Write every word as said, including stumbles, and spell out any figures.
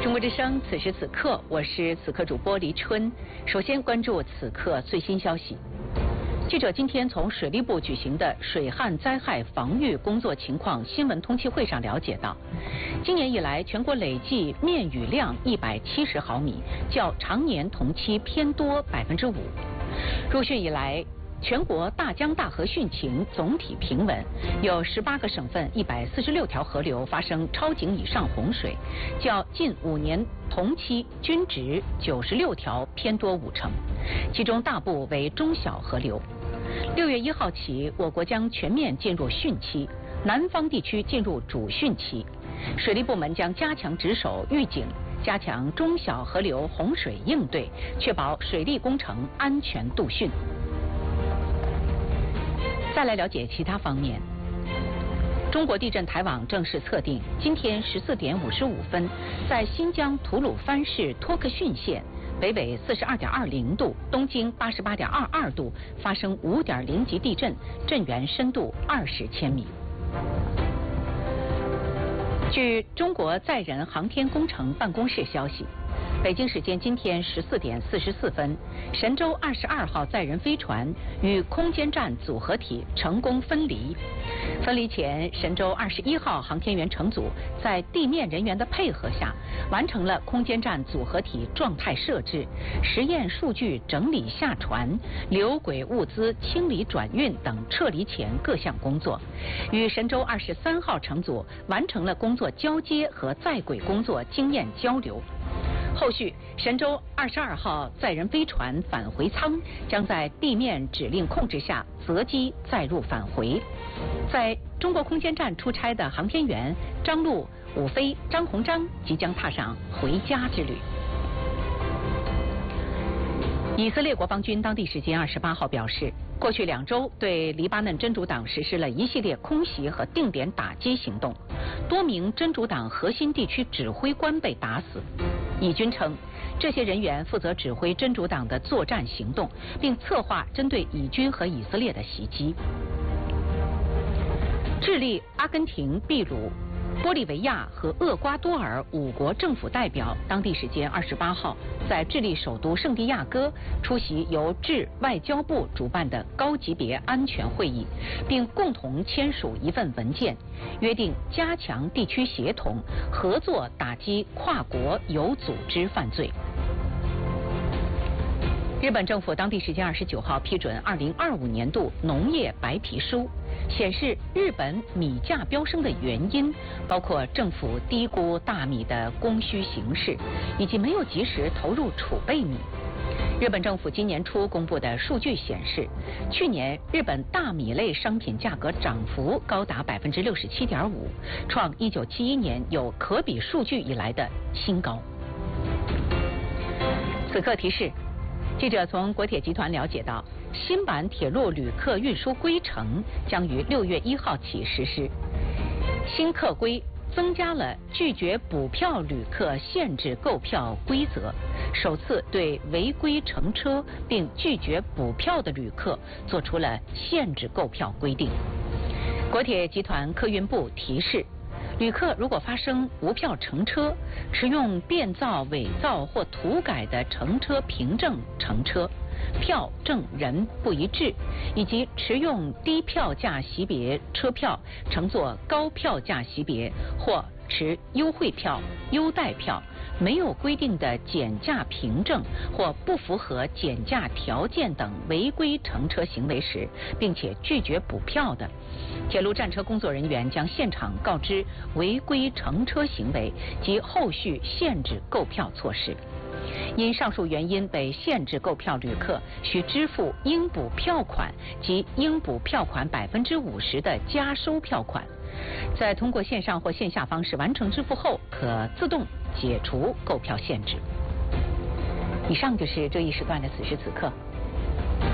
中国之声，此时此刻，我是此刻主播黎春。首先关注此刻最新消息。记者今天从水利部举行的水旱灾害防御工作情况新闻通气会上了解到，今年以来全国累计面雨量一百七十毫米，较常年同期偏多百分之五。入汛以来，全国大江大河汛情总体平稳，有十八个省份一百四十六条河流发生超警以上洪水，较近五年同期均值九十六条偏多五成，其中大部为中小河流。六月一号起，我国将全面进入汛期，南方地区进入主汛期。水利部门将加强值守预警，加强中小河流洪水应对，确保水利工程安全度汛。再来了解其他方面。中国地震台网正式测定，今天十四点五十五分，在新疆吐鲁番市托克逊县北纬四十二点二零度、东经八十八点二二度发生五点零级地震，震源深度二十千米。据中国载人航天工程办公室消息，北京时间今天十四点四十四分，神舟二十二号载人飞船与空间站组合体成功分离。分离前，神舟二十一号航天员乘组在地面人员的配合下，完成了空间站组合体状态设置、实验数据整理下传、留轨物资清理转运等撤离前各项工作，与神舟二十三号乘组完成了工作交接和在轨工作经验交流。后续，神舟二十二号载人飞船返回舱将在地面指令控制下择机载入返回。在中国空间站出差的航天员张陆、武飞、张鸿章即将踏上回家之旅。以色列国防军当地时间二十八号表示，过去两周对黎巴嫩真主党实施了一系列空袭和定点打击行动，多名真主党核心地区指挥官被打死。以军称，这些人员负责指挥真主党的作战行动，并策划针对以军和以色列的袭击。智利、阿根廷、秘鲁、玻利维亚和厄瓜多尔五国政府代表当地时间二十八号在智利首都圣地亚哥出席由智外交部主办的高级别安全会议，并共同签署一份文件，约定加强地区协同合作，打击跨国有组织犯罪。日本政府当地时间二十九号批准二零二五年度农业白皮书，显示日本米价飙升的原因包括政府低估大米的供需形势，以及没有及时投入储备米。日本政府今年初公布的数据显示，去年日本大米类商品价格涨幅高达百分之六十七点五，创一九七一年有可比数据以来的新高。此刻提示。记者从国铁集团了解到，新版铁路旅客运输规程将于六月一号起实施。新客规增加了拒绝补票旅客限制购票规则，首次对违规乘车并拒绝补票的旅客做出了限制购票规定。国铁集团客运部提示，旅客如果发生无票乘车、持用变造、伪造或涂改的乘车凭证乘车、票证人不一致，以及持用低票价级别车票乘坐高票价级别或持优惠票、优待票、没有规定的减价凭证或不符合减价条件等违规乘车行为时，并且拒绝补票的，铁路站车工作人员将现场告知违规乘车行为及后续限制购票措施。因上述原因被限制购票旅客需支付应补票款及应补票款百分之五十的加收票款，在通过线上或线下方式完成支付后，可自动解除购票限制。以上就是这一时段的此时此刻。